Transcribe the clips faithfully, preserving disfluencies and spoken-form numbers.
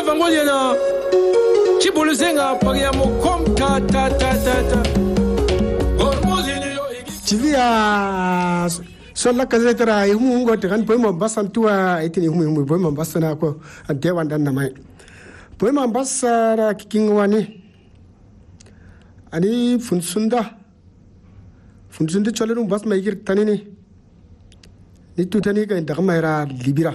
vangolena chibuluzenga pagia mokom ta ta ta ta ta chivia sola kazetera imungo tekan poimo basantua itini humu poimo basana ko ante wanda namai poimo basara kikingwani ani funsunda funsunda cholerum bas maigir tanini ni tutani ka ndakamaira libira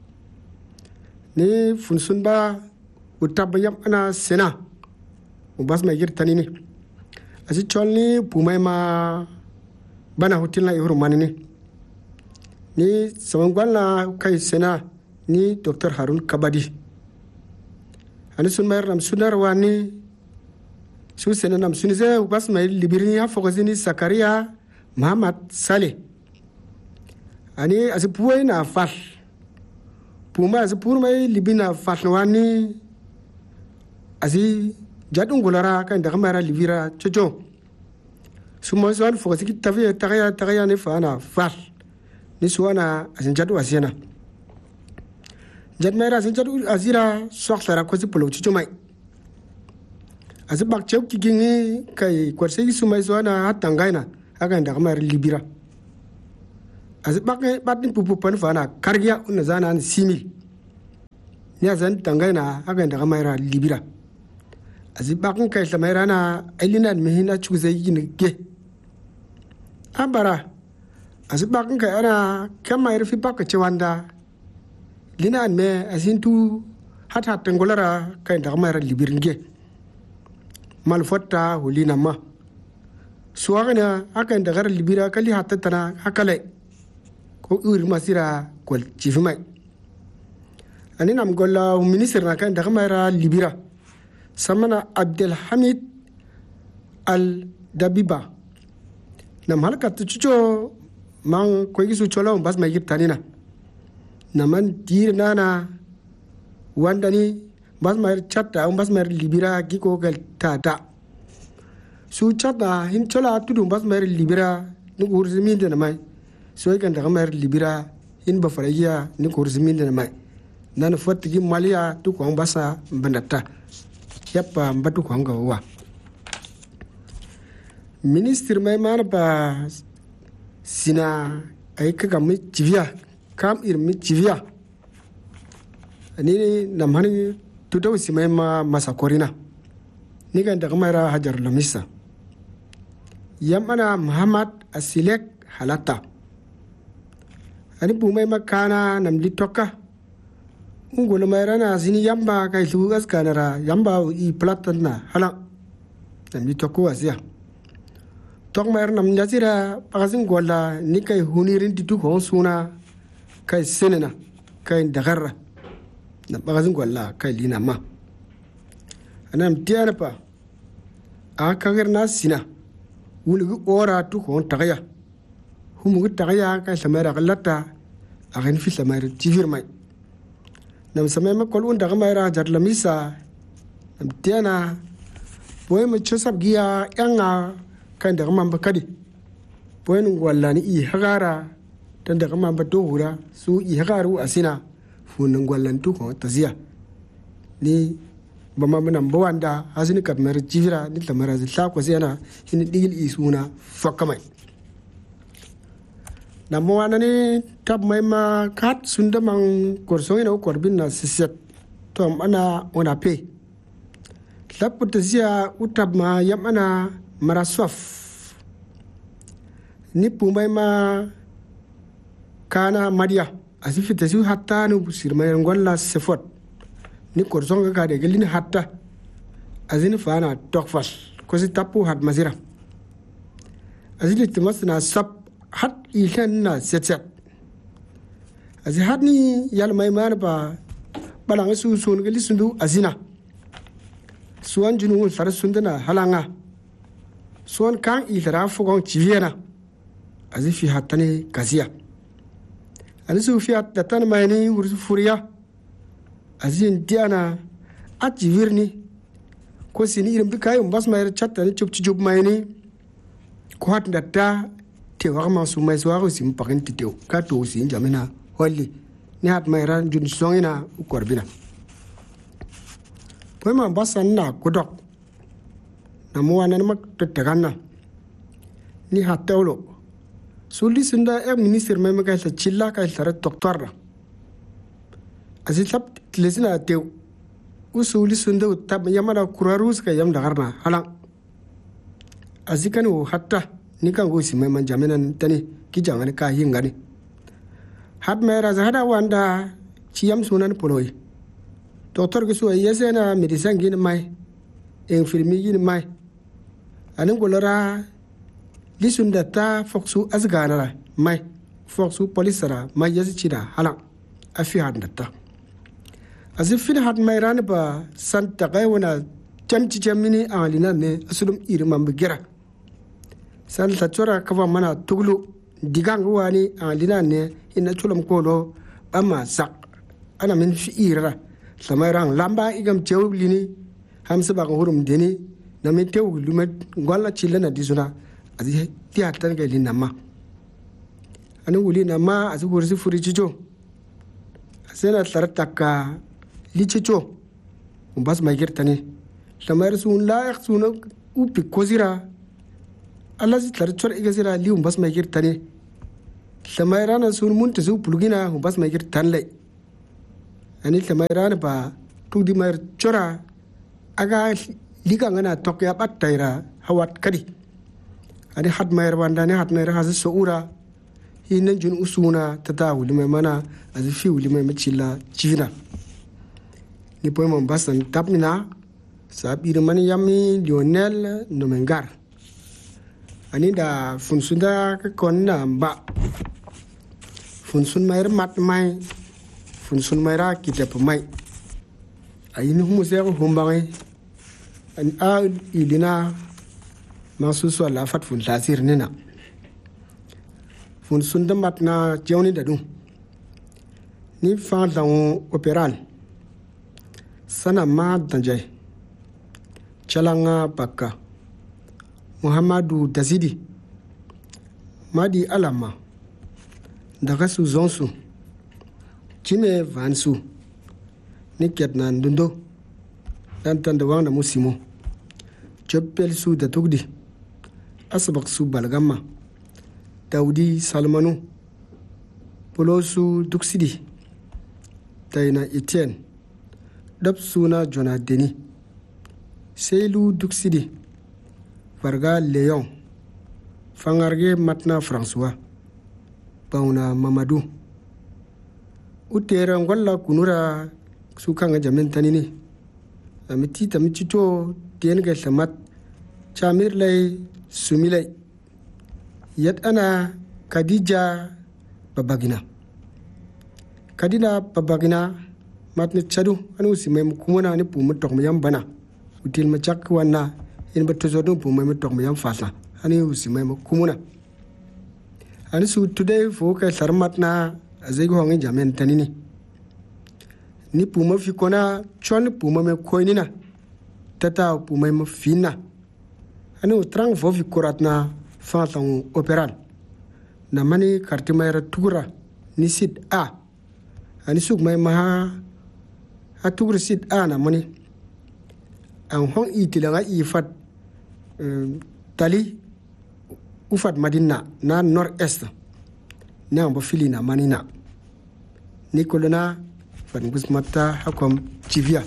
ni funsunda utabayam ana sena ubas maigir tanini asi cholni pumaima bana hotelna ihuru manini ni samangwala kai sena ni Doctor Harun Kabadi ani sun mayar nam sunar wani su sena nam sunize ubas mai libirni ha fokozini Sakaria Muhammad Saleh ani asipuwe na fal puma asipur mai libina fal wani asi jadun gulara kan da kamera libira chocho suma suan fokoziki tavi tagaya tagaya ne fana fal ni suana asin jadu asiana jadmera asin jadu azira soxara ko sipolo chocho mai asibak chew kigingi kai kwarse suma suana hatangaina akan da kamera libira asibak batin pupu pan fana kargia unna zana an simil ni azan tangaina akan da kamera libira azibak kai samera na ailina mehina chuze yin ge abara azibak kai ana kama irfi baka chewanda lina me asintu hata tengolara kai da kamera libiringe malfotta hulina ma suwagana akan da gar libira kali hatta tana hakale ko uri masira kol chifimai ani nam golla minister na kan da kamera libira samana Abdel Hamid Al Dabiba nam halka tucho man ko gisu chola bas mai giptanina naman dir nana wandani bas mai chatta bas mai libira giko gal tata su chatta hin chola tudu bas mai libira ni urzimin da mai so kan da mai libira hin ba faragiya ni urzimin da mai nan fotigi maliya tu ko basa bandata yapa mbatu kwanga wa minister mai mana ba sina ai kaga mi chivia kam ir mi chivia ani namani tudo si mai ma masakorina ni kan daga mara hajar lamisa yamana Muhammad Asilek halata ani bu mai makana namli toka ungolo mairana sini yamba kai sugas kanara yamba i platana hala namli toko asia tok mair nam jasira pagasin gola ni kai hunirin ditu ko suna kai senena kai dagarra na pagasin gola kai lina ma anam tiana pa a kagar na sina wulu ora tu ko tagaya humu tagaya kai samara galata a kan fi samara tivir mai nam samay ma kol unda gamaira jar lamisa nam tiana boy ma chosab giya yanga kan da gamam bakadi boy nun wallani i hagara tan da gamam ba dohura su i hagaru asina funun wallantu ko taziya ni bama manam bawanda hasini kat mer jivira ni tamara zilla ko sena hin digil isuna fakamai namo anani tab mai ma kat sunda mang korsong ina korbin na siset to ana ona pe laput zia utab ma yam ana maraswaf ni pumai ma kana madia asifite su hatta nu sirmay ngolla sefot ni korsong ga de gelini hatta azini fana tokfas ko si tapu hat mazira azini timasna sap hat ilhan na set azi hat ni yal mai mar ba balang su sun gali sundu azina suan junu sar sundana halanga suan kan ilra fogon chiviena azi fi hatani kazia azi su fi hat tan mai ni ursu furia azi ndiana ajivirni ko sini irim bikai umbas mai chatta ni chup chup mai ni ko hat ndatta te warma su mai suwa sim pakin titeu ka to sin jamina holli ni hat mai ran jun songina korbina poi ma basan na kodok na mo anan mak teganna ni hatawlo suli sunda e minister mai maka sa chilla ka sara doktor azitap tlesina tew usuli sunda utab yamada kurarus ka yam dagarna halang azikan wo hatta ni kan go simai man jaminan tani ki jangani ka hingani hat mai raza hada wanda ciyam sunan poloi doktor ke so yesena medicine gin mai infirmi gin mai anin golara lisunda ta foksu azganara mai foksu polisara mai yasi cida halang afi hadnata azifin had mai ran ba santa gaiwana jamci jamini alina ne asulum irman bigira san ta tsora kafa mana tuglu digang wani alina ne ina chulam kolo amma sak ana min fi irara samai ran lamba igam chewlini hamsa ba hurum deni na min tew lumet golla chilana disuna azi ti hatan ga lina ma anu wuli na ma azu gorsi furi chicho asena tartaka lichicho umbas mai girtani samai sun la yakhsuna upi kozira alazi tarchor igazira li umbas mai girtani samai ran sun munta su plugina umbas mai girtanle ani samai ran ba tudi mai chora aga liga ngana tokya battaira hawat kadi ani had mai wanda ne had mai hazu suura hinan jun usuna tatawuli mai mana azu fi wuli mai machila china ni poy mon basan tapmina sabi de mani yami Lionel Nomengar ani da funsunda ka konna ba funsun mai mat mai funsun mai ra kitap mai ayini humu se ko humbangai an a idina masu so la fat fun tasir nina funsun da mat na jewni da dum ni fa dan operal sana ma danjay chalanga bakka Muhammadu Dazidi Madi Alama daga su zonsu Jime Vansu Niket na Ndundo dan tan da wanda musimo Jobbel su da tugdi Asbak su Balgamma Daudi Salmanu Polosu Duksidi Taina Etienne Dab suna Jona Deni Seilu Duksidi Varga Leon Fangarge Matna François Bauna Mamadou Utera ngwalla kunura sukanga jamin tanini amiti tamichito tienga samat chamir lay sumilay yat ana Khadija Babagina Kadina Babagina matne chadu anu simay kumuna ni pumu tok mayam bana util machak wana in batozodo pumu tok mayam fasa ani usimay kumuna ani su today foka sarmatna azego hongi jamen tanini ni puma fi kona chon puma me koinina tata puma me fina ani utrang vo fi koratna fa tan operal na mani kartimayra tugura ni sit a ani suk mai maha a tugura sit a na mani an hon itilanga ifat tali ufat madina na nord est na mbo filina manina nikolona fan gusmata hakom chivia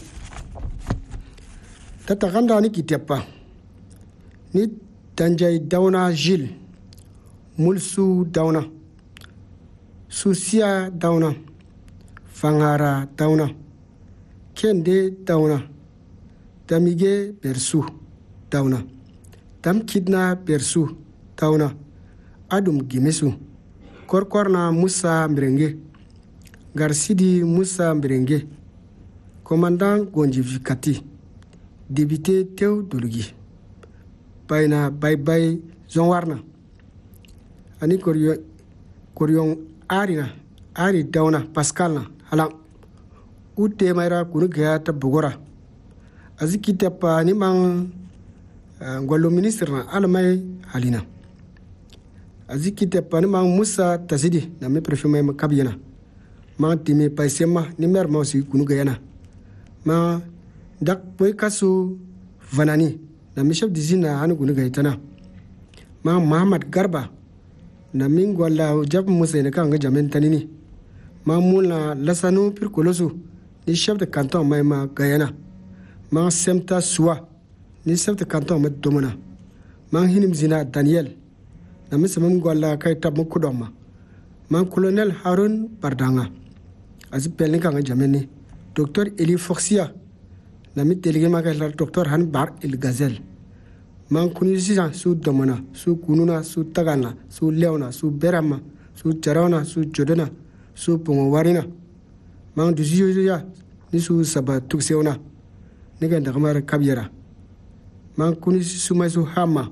tata ganda ni kitepa ni tanjay dauna jil mulsu dauna susia dauna fangara dauna kende dauna damige persu dauna dam kidna persu dauna adum gimesu korkorna Musa Mbrenge Garsidi Musa Mbrenge commandant Gonji Vikati député Théo Dolugi Baina Bay Bay Zonwarna ani koryo koryon arina ari dauna Pascalna halang ute mayra kunu gata bugora aziki tepa ni mang ngolo ministre na alamay halina aziki tepa ni mang Musa Tasidi na me prefet may makabiyana ma timi paisema ni mer ma si kunu gayana ma dak boy kasu vanani na mi chef d'usine na han gunu gaitana ma Muhammad Garba na min gwala jab musa ne kan ga jamen tanini ma mula lasanu pirkolosu ni chef de canton mai ma gayana ma semta suwa ni chef de canton ma domana ma hinim zina Daniel na mi samam gwala kai tab mu kudoma ma colonel Harun Bardanga azi pelni kan ga jamen ni docteur Eli Foxia na mi délégué ma kai docteur Han Bar El Gazel man kuni sisan su domana su kununa su tagana su leona su berama su jarona su jodona su pongo warina man du ya ni su saba tukseona ni ga da kamar kabyara man kuni su mai su hama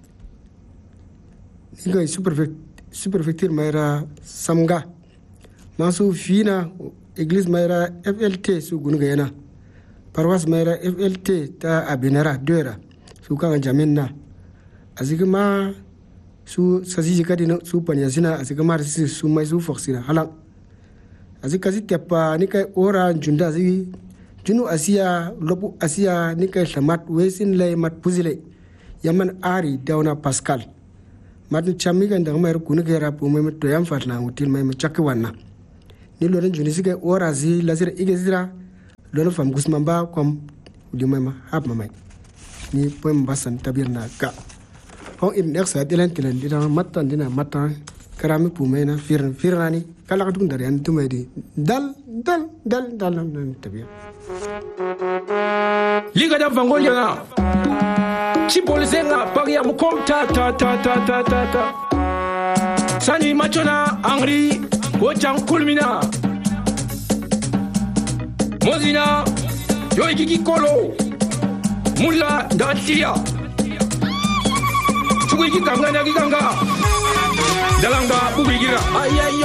ni ga superfect superfecture maira samga man su fina église maira F L T su gunuga yana paroisse maira F L T ta abinara doera su kan jamin na azigama su sasiji kadi na su panyasina azigama su su mai su foxina halan azikazi tepa ni kai ora junda azigi junu asiya lobu asiya ni kai shamat wesin lay mat puzile yaman ari dauna Pascal matu chamiga ndanga mai kunu gera po mai to yam fatna util mai chakki wanna ni loren juni sikai ora zi lazira igezira loren fam gusmamba kom di mai ma hab mai ni poem basan tabir na ka hon ibn eksa dilan tilan dilan matan dina matan karami pumena firan firani kala ka tung dari an tumai di dal dal dal dal nan tabir liga da vangolia na chipol zenga pagia mu kom ta ta ta ta ta ta ta sani machona angri ko chang kulmina mozina yo ikiki kolo Mula datia Chugui ki kanga na ki kanga Dalanga bubi gira Ayayo